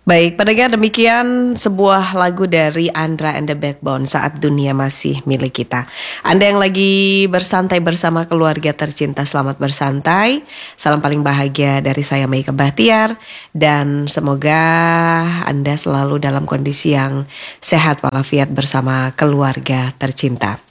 Baik, pendengar, demikian sebuah lagu dari Andra and the Backbone, Saat Dunia Masih Milik Kita. Anda yang lagi bersantai bersama keluarga tercinta, selamat bersantai. Salam paling bahagia dari saya, Meika Bahtiar. Dan semoga Anda selalu dalam kondisi yang sehat walafiat bersama keluarga tercinta.